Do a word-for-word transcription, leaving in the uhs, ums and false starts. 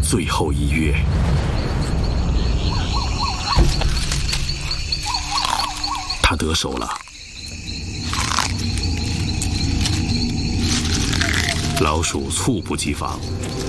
最后一跃。他得手了。老鼠猝不及防，